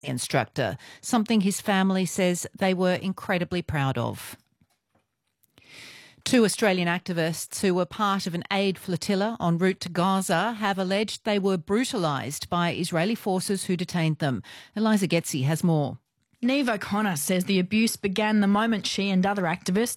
instructor, something his family says they were incredibly proud of. Two Australian activists who were part of an aid flotilla en route to Gaza have alleged they were brutalised by Israeli forces who detained them. Eliza Getzi has more. Niamh O'Connor says the abuse began the moment she and other activists